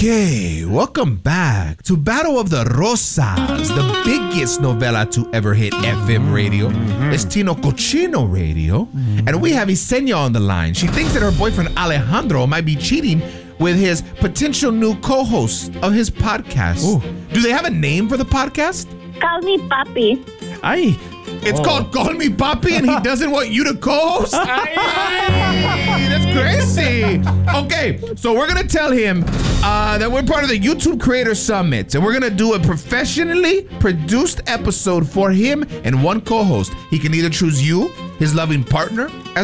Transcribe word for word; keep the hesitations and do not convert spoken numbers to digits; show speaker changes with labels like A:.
A: Okay, welcome back to Battle of the Rosas, the biggest novela to ever hit F M radio. Mm-hmm. It's Tino Cochino radio. Mm-hmm. And we have Yesenia on the line. She thinks that her boyfriend Alejandro might be cheating with his potential new co-host of his podcast. Ooh. Do they have a name for the podcast?
B: Call me Papi.
A: Ay. It's oh. called Call Me Papi, and he doesn't want you to co-host? Ay, that's crazy. Okay, so we're going to tell him uh, that we're part of the YouTube Creator Summit, and we're going to do a professionally produced episode for him and one co-host. He can either choose you, his loving partner, as